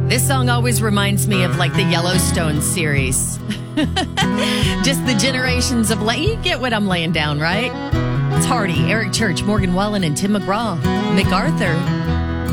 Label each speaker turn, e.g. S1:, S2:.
S1: This song always reminds me of like the Yellowstone series. Just the generations of, you get what I'm laying down, right? It's Hardy, Eric Church, Morgan Wallen, and Tim McGraw. MacArthur.